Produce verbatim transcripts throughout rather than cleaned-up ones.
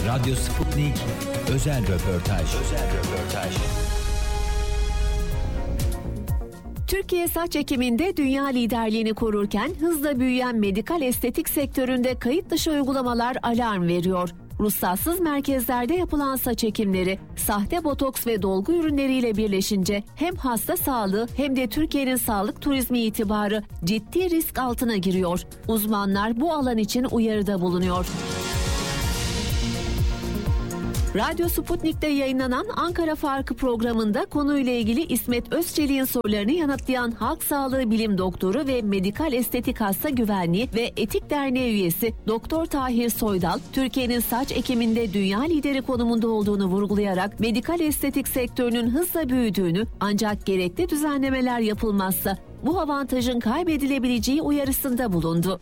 Radyo Sputnik özel röportaj. Özel röportaj. Türkiye saç ekiminde dünya liderliğini korurken hızla büyüyen medikal estetik sektöründe kayıt dışı uygulamalar alarm veriyor. Ruhsatsız merkezlerde yapılan saç ekimleri, sahte botoks ve dolgu ürünleriyle birleşince hem hasta sağlığı hem de Türkiye'nin sağlık turizmi itibarı ciddi risk altına giriyor. Uzmanlar bu alan için uyarıda bulunuyor. Radyo Sputnik'te yayınlanan Ankara Farkı programında konuyla ilgili İsmet Özçelik'in sorularını yanıtlayan Halk Sağlığı Bilim Doktoru ve Medikal Estetik Hasta Güvenliği ve Etik Derneği üyesi Doktor Tahir Soydal, Türkiye'nin saç ekiminde dünya lideri konumunda olduğunu vurgulayarak medikal estetik sektörünün hızla büyüdüğünü, ancak gerekli düzenlemeler yapılmazsa bu avantajın kaybedilebileceği uyarısında bulundu.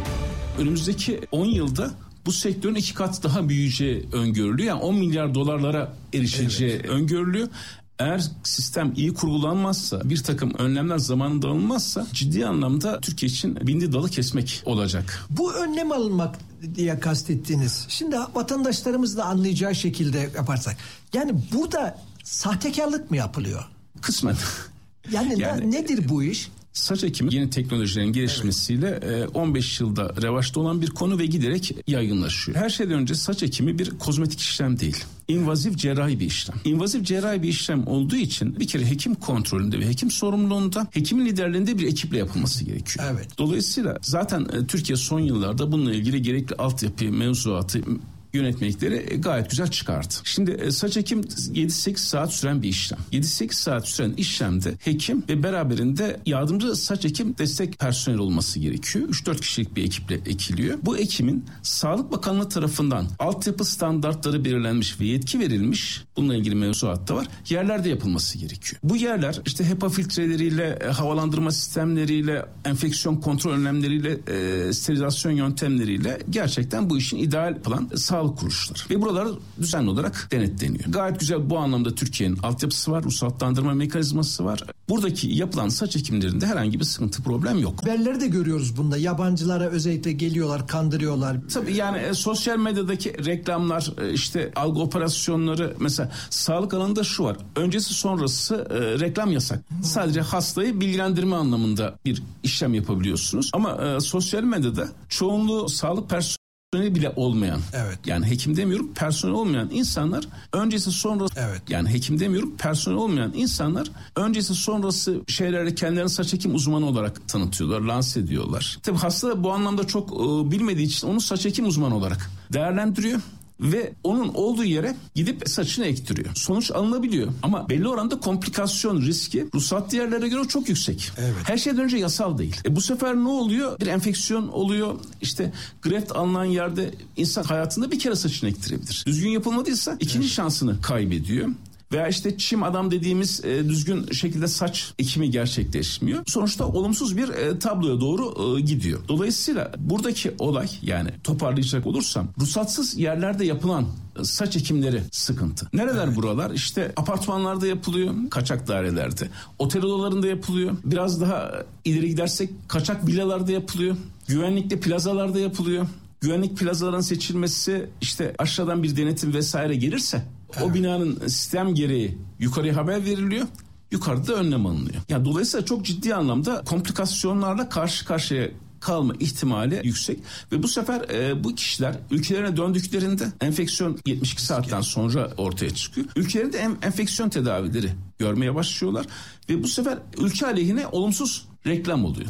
Önümüzdeki on yılda bu sektörün iki kat daha büyüyeceği öngörülüyor. Yani on milyar dolarlara erişeceği evet. öngörülüyor. Eğer sistem iyi kurgulanmazsa, bir takım önlemler zamanında alınmazsa ciddi anlamda Türkiye için bindi dalı kesmek olacak. Bu önlem alınmak diye kastettiğiniz, şimdi vatandaşlarımız da anlayacağı şekilde yaparsak, yani burada sahtekarlık mı yapılıyor? Kısmen. Yani, yani nedir bu iş? Saç ekimi yeni teknolojilerin gelişmesiyle evet. on beş yılda revaçta olan bir konu ve giderek yaygınlaşıyor. Her şeyden önce saç ekimi bir kozmetik işlem değil. İnvazif cerrahi bir işlem. İnvazif cerrahi bir işlem olduğu için bir kere hekim kontrolünde ve hekim sorumluluğunda, hekimin liderliğinde bir ekiple yapılması gerekiyor. Evet. Dolayısıyla zaten Türkiye son yıllarda bununla ilgili gerekli altyapı, mevzuatı, yönetmelikleri gayet güzel çıkardı. Şimdi saç ekim yedi sekiz saat süren bir işlem. yedi sekiz saat süren işlemde hekim ve beraberinde yardımcı saç ekim destek personeli olması gerekiyor. üç dört kişilik bir ekiple ekiliyor. Bu ekimin Sağlık Bakanlığı tarafından altyapı standartları belirlenmiş ve yetki verilmiş, bununla ilgili mevzuat da var, yerlerde yapılması gerekiyor. Bu yerler işte HEPA filtreleriyle, havalandırma sistemleriyle, enfeksiyon kontrol önlemleriyle, e, sterilizasyon yöntemleriyle gerçekten bu işin ideal yapılan sağlık kuruluşları. Ve buralar düzenli olarak denetleniyor. Gayet güzel bu anlamda Türkiye'nin altyapısı var, ruhsatlandırma mekanizması var. Buradaki yapılan saç ekimlerinde herhangi bir sıkıntı, problem yok. Haberleri de görüyoruz bunda. Yabancılara özellikle geliyorlar, kandırıyorlar. Tabii yani e, sosyal medyadaki reklamlar, e, işte algı operasyonları, mesela sağlık alanında şu var. Öncesi sonrası e, reklam yasak. Hmm. Sadece hastayı bilgilendirme anlamında bir işlem yapabiliyorsunuz. Ama e, sosyal medyada çoğunluğu sağlık personeli bile olmayan, evet. yani hekim demiyorum, personel olmayan insanlar öncesi sonrası, evet. yani hekim demiyorum, personel olmayan insanlar öncesi sonrası şeyleri kendilerini saç ekim uzmanı olarak tanıtıyorlar, lanse ediyorlar. Tabii hasta bu anlamda çok e, bilmediği için onu saç ekim uzmanı olarak değerlendiriyor ve onun olduğu yere gidip saçını ektiriyor. Sonuç alınabiliyor ama belli oranda komplikasyon riski ruhsat diğerlere göre çok yüksek. Evet. Her şeyden önce yasal değil. E bu sefer ne oluyor? Bir enfeksiyon oluyor. İşte greft alınan yerde insan hayatında bir kere saçını ektirebilir. Düzgün yapılmadıysa ikinci evet. şansını kaybediyor. Veya işte çim adam dediğimiz e, düzgün şekilde saç ekimi gerçekleşmiyor. Sonuçta olumsuz bir e, tabloya doğru e, gidiyor. Dolayısıyla buradaki olay, yani toparlayacak olursam, ruhsatsız yerlerde yapılan e, saç ekimleri sıkıntı. Nereler evet. buralar? İşte apartmanlarda yapılıyor, kaçak dairelerde. Otel odalarında yapılıyor. Biraz daha ileri gidersek kaçak villalarda yapılıyor. Güvenlikli plazalarda yapılıyor. Güvenlik plazaların seçilmesi, işte aşağıdan bir denetim vesaire gelirse evet. o binanın sistem gereği yukarıya haber veriliyor. Yukarıda önlem alınıyor. Yani dolayısıyla çok ciddi anlamda komplikasyonlarla karşı karşıya kalma ihtimali yüksek ve bu sefer e, bu kişiler ülkelerine döndüklerinde enfeksiyon yetmiş iki saatten sonra ortaya çıkıyor. Ülkelerinde en, enfeksiyon tedavileri görmeye başlıyorlar ve bu sefer ülke aleyhine olumsuz reklam oluyor.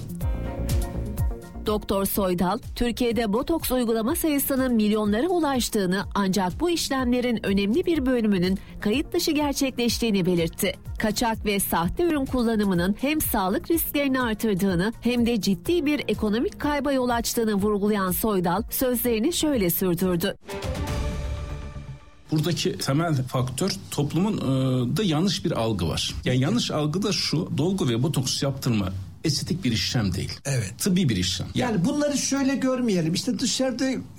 Doktor Soydal, Türkiye'de botoks uygulama sayısının milyonlara ulaştığını, ancak bu işlemlerin önemli bir bölümünün kayıt dışı gerçekleştiğini belirtti. Kaçak ve sahte ürün kullanımının hem sağlık risklerini artırdığını hem de ciddi bir ekonomik kayba yol açtığını vurgulayan Soydal sözlerini şöyle sürdürdü. Buradaki temel faktör toplumun e, da yanlış bir algı var. Yani yanlış algı da şu: dolgu ve botoks yaptırma estetik bir işlem değil. Evet. Tıbbi bir işlem. Yani, yani bunları şöyle görmeyelim. İşte dışarıda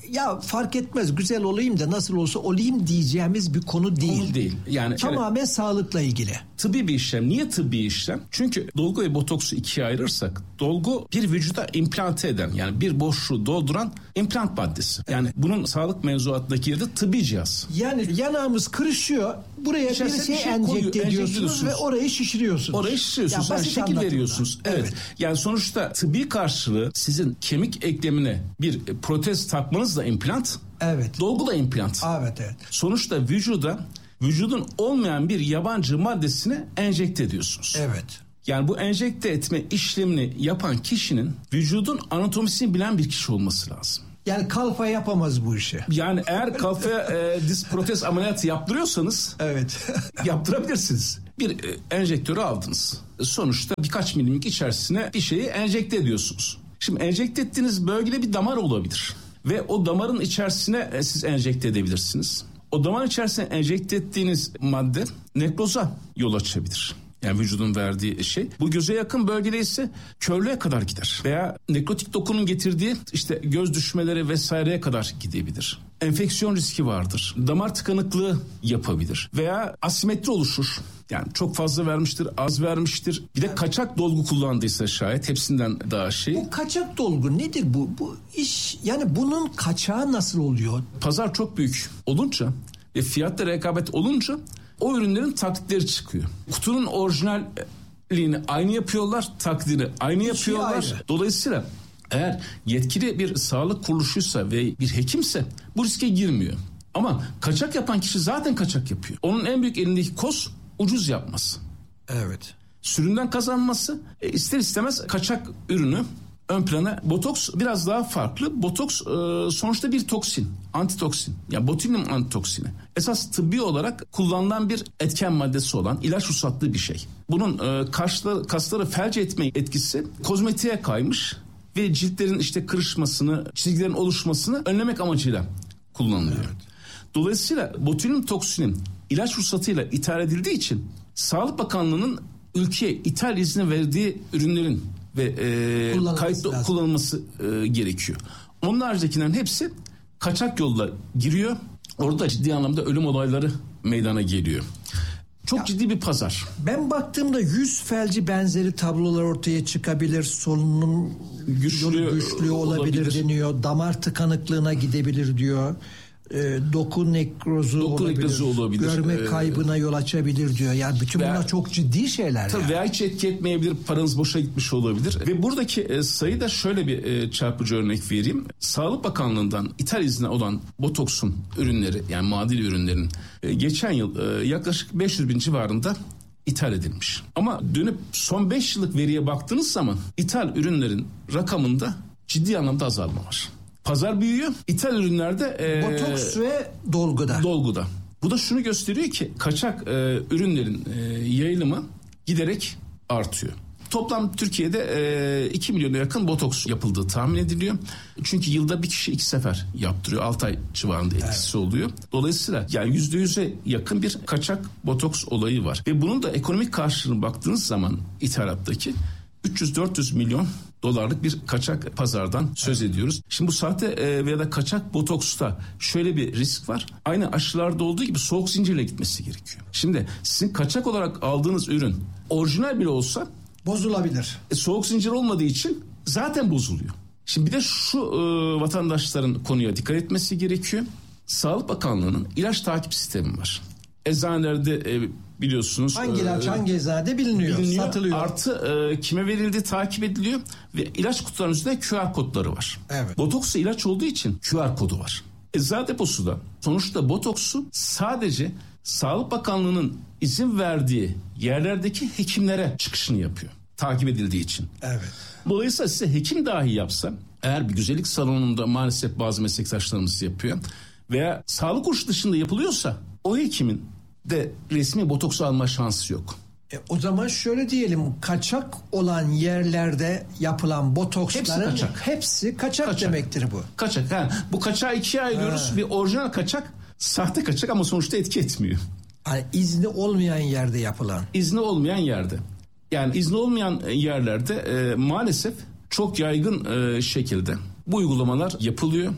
ya fark etmez güzel olayım da nasıl olsa olayım diyeceğimiz bir konu değil. Konu değil. Yani tamamen evet, sağlıkla ilgili. Tıbbi bir işlem. Niye tıbbi işlem? Çünkü dolgu ve botoksu ikiye ayırırsak dolgu bir vücuda implante eden yani bir boşluğu dolduran implant maddesi. Yani bunun sağlık mevzuatındaki yeri de tıbbi cihaz. Yani yanağımız kırışıyor. Buraya İçerisine bir şey bir şey enjekte koyuyor, enjekte ediyorsunuz ediyorsunuz. ve orayı şişiriyorsunuz. Orayı şişiriyorsunuz. Ya Yani basit şekil anlatımda. veriyorsunuz. Evet. Evet. Yani sonuçta tıbbi karşılığı sizin kemik eklemine bir protez takmanız da implant. Evet. Dolgu da implant. Evet evet. Sonuçta vücuda vücudun olmayan bir yabancı maddesini enjekte ediyorsunuz. Evet. Yani bu enjekte etme işlemini yapan kişinin vücudun anatomisini bilen bir kişi olması lazım. Yani kalfa yapamaz bu işi. Yani eğer kalfaya e, diz protez ameliyatı yaptırıyorsanız Evet. yaptırabilirsiniz. Bir e, enjektörü aldınız. Sonuçta birkaç milimlik içerisine bir şeyi enjekte ediyorsunuz. Şimdi enjekte ettiğiniz bölgede bir damar olabilir. Ve o damarın içerisine e, siz enjekte edebilirsiniz. O damarın içerisine enjekte ettiğiniz madde nekroza yol açabilir. Yani vücudun verdiği şey. Bu göze yakın bölgede ise körlüğe kadar gider. Veya nekrotik dokunun getirdiği işte göz düşmeleri vesaireye kadar gidebilir. Enfeksiyon riski vardır. Damar tıkanıklığı yapabilir. Veya asimetri oluşur. Yani çok fazla vermiştir, az vermiştir. Bir de kaçak dolgu kullandıysa şayet hepsinden daha şey. Bu kaçak dolgu nedir bu? Bu iş yani bunun kaçağı nasıl oluyor? Pazar çok büyük olunca ve fiyatta rekabet olunca o ürünlerin taklitleri çıkıyor. Kutunun orijinalliğini aynı yapıyorlar, taklidini aynı yapıyorlar. ayrı. Dolayısıyla eğer yetkili bir sağlık kuruluşuysa ve bir hekimse bu riske girmiyor. Ama kaçak yapan kişi zaten kaçak yapıyor. Onun en büyük elindeki koz ucuz yapması. Evet. Sürümden kazanması, e, ister istemez kaçak ürünü ön plana. Botoks biraz daha farklı. Botoks e, sonuçta bir toksin, antitoksin. Yani botulinum antitoksini. Esas tıbbi olarak kullanılan bir etken maddesi olan ilaç ruhsatlı bir şey. Bunun e, kasları, kasları felç etme etkisi kozmetiğe kaymış ve ciltlerin işte kırışmasını, çizgilerin oluşmasını önlemek amacıyla kullanılıyor. Evet. Dolayısıyla botulinum toksinin ilaç ruhsatıyla ithal edildiği için Sağlık Bakanlığı'nın ülkeye ithal izni verdiği ürünlerin ve e, kullanılması kayıtlı lazım. kullanılması e, gerekiyor. Onun haricindekilerin hepsi kaçak yolla giriyor. Orada ciddi anlamda ölüm olayları meydana geliyor. Çok ya, ciddi bir pazar. Ben baktığımda yüz felci benzeri tablolar ortaya çıkabilir. Solunum güçlü, güçlü olabilir, olabilir deniyor. Damar tıkanıklığına gidebilir diyor. E, doku nekrozu doku olabilir, nekrozu olabilir. Görme ee, kaybına yol açabilir diyor. Yani bütün veya, bunlar çok ciddi şeyler. Tabii yani. Veya hiç etki etmeyebilir, paranız boşa gitmiş olabilir. Ve buradaki e, sayıda şöyle bir e, çarpıcı örnek vereyim. Sağlık Bakanlığı'ndan ithal izni olan botoksun ürünleri yani muadil ürünlerin e, geçen yıl e, yaklaşık beş yüz bin civarında ithal edilmiş. Ama dönüp son beş yıllık veriye baktığınız zaman ithal ürünlerin rakamında ciddi anlamda azalma var. Pazar büyüyor. İthal ürünlerde e, botoks ve dolguda. Dolguda. Bu da şunu gösteriyor ki kaçak e, ürünlerin e, yayılımı giderek artıyor. Toplam Türkiye'de e, iki milyona yakın botoks yapıldığı tahmin ediliyor. Çünkü yılda bir kişi iki sefer yaptırıyor. altı ay civarında etkisi evet. oluyor. Dolayısıyla yani yüzde yüze yakın bir kaçak botoks olayı var. Ve bunun da ekonomik karşılığına baktığınız zaman ithalattaki üç yüz dört yüz milyon dolarlık bir kaçak pazardan söz ediyoruz. Şimdi bu sahte e, veya da kaçak botoksta şöyle bir risk var. Aynı aşılarda olduğu gibi soğuk zincirle gitmesi gerekiyor. Şimdi sizin kaçak olarak aldığınız ürün orijinal bile olsa bozulabilir. E, soğuk zincir olmadığı için zaten bozuluyor. Şimdi bir de şu e, vatandaşların konuya dikkat etmesi gerekiyor. Sağlık Bakanlığı'nın ilaç takip sistemi var. Eczanelerde e, biliyorsunuz. Hangi ilaç e, hangi eczanede biliniyor, biliniyor, satılıyor. Artı e, kime verildiği takip ediliyor ve ilaç kutularının üzerinde Q R kodları var. Evet. Botoks ilaç olduğu için Q R kodu var. Eczane deposu da sonuçta botoksu sadece Sağlık Bakanlığı'nın izin verdiği yerlerdeki hekimlere çıkışını yapıyor. Takip edildiği için. Evet. Dolayısıyla size hekim dahi yapsa eğer bir güzellik salonunda maalesef bazı meslektaşlarımız yapıyor veya sağlık kuruluşu dışında yapılıyorsa o hekimin de resmi botoks alma şansı yok. E, o zaman şöyle diyelim, kaçak olan yerlerde yapılan botoksların hepsi kaçak, hepsi kaçak, kaçak. demektir bu. Kaçak. Ha. Bu kaçağı ikiye ayırıyoruz. Ha. Bir orijinal kaçak, sahte kaçak ama sonuçta etki etmiyor. Yani izni olmayan yerde yapılan. İzni olmayan yerde. Yani izni olmayan yerlerde e, maalesef çok yaygın e, şekilde bu uygulamalar yapılıyor.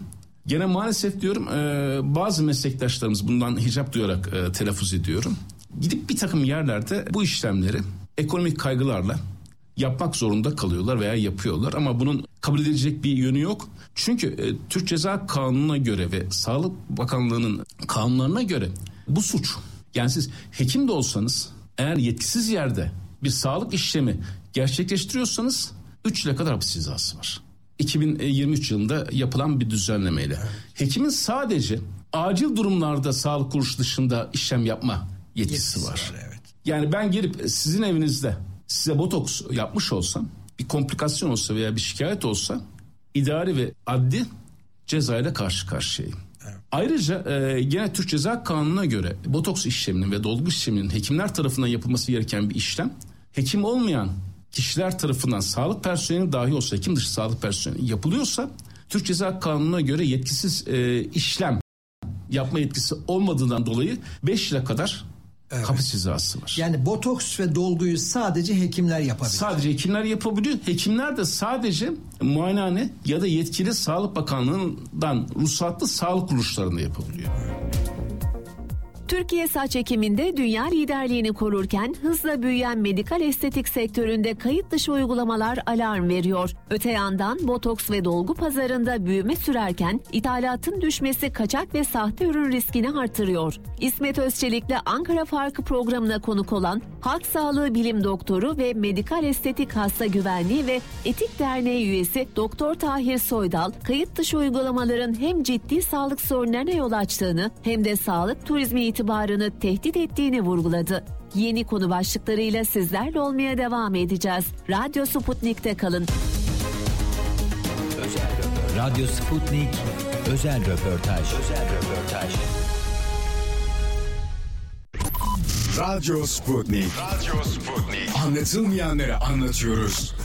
Gene maalesef diyorum e, bazı meslektaşlarımız, bundan hicap duyarak e, telaffuz ediyorum, gidip bir takım yerlerde bu işlemleri ekonomik kaygılarla yapmak zorunda kalıyorlar veya yapıyorlar ama bunun kabul edilecek bir yönü yok. Çünkü e, Türk Ceza Kanunu'na göre ve Sağlık Bakanlığı'nın kanunlarına göre bu suç. Yani siz hekim de olsanız, eğer yetkisiz yerde bir sağlık işlemi gerçekleştiriyorsanız üç yıla kadar hapis cezası var. iki bin yirmi üç yılında yapılan bir düzenlemeyle. Evet. Hekimin sadece acil durumlarda sağlık kuruluşu dışında işlem yapma yetkisi, yetkisi var. var evet. Yani ben gelip sizin evinizde size botoks yapmış olsam, bir komplikasyon olsa veya bir şikayet olsa idari ve adli cezayla karşı karşıyayım. Evet. Ayrıca e, gene Türk Ceza Kanunu'na göre botoks işleminin ve dolgu işleminin hekimler tarafından yapılması gereken bir işlem, hekim olmayan kişiler tarafından sağlık personeli dahi olsa, hekim dışı sağlık personeli yapılıyorsa, Türk Ceza Kanunu'na göre yetkisiz e, işlem yapma yetkisi olmadığından dolayı beş yıla kadar evet. hapis cezası var. Yani botoks ve dolguyu sadece hekimler yapabilir. Sadece hekimler yapabiliyor. Hekimler de sadece muayenehane ya da yetkili Sağlık Bakanlığı'ndan ruhsatlı sağlık kuruluşlarında yapabiliyor. Türkiye saç ekiminde dünya liderliğini korurken hızla büyüyen medikal estetik sektöründe kayıt dışı uygulamalar alarm veriyor. Öte yandan botoks ve dolgu pazarında büyüme sürerken ithalatın düşmesi kaçak ve sahte ürün riskini artırıyor. İsmet Özçelik'le Ankara Farkı programına konuk olan Halk Sağlığı Bilim Doktoru ve Medikal Estetik Hasta Güvenliği ve Etik Derneği üyesi Doktor Tahir Soydal, kayıt dışı uygulamaların hem ciddi sağlık sorunlarına yol açtığını hem de sağlık turizmi itibarını tehdit ettiğini vurguladı. Yeni konu başlıklarıyla sizlerle olmaya devam edeceğiz. Radyo Sputnik'te kalın. Özel röportaj. Radyo Sputnik özel röportaj. Özel röportaj. Radyo Sputnik. Radyo Sputnik. Anlatılmayanları anlatıyoruz.